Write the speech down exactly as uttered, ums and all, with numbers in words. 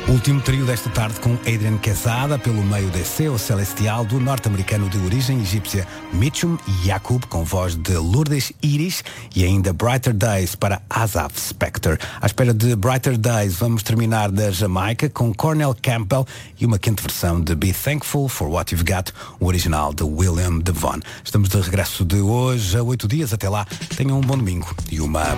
Último trio desta tarde com Adrian Quesada, pelo meio de Seu Celestial, do norte-americano de origem egípcia Mitchum Yakub, com voz de Lourdes Iris, e ainda Brighter Days para Asaf Spector. À espera de Brighter Days, vamos terminar da Jamaica com Cornel Campbell e uma quente versão de Be Thankful for What You've Got, o original de William Devon. Estamos de regresso de hoje a oito dias. Até lá, tenham um bom domingo e uma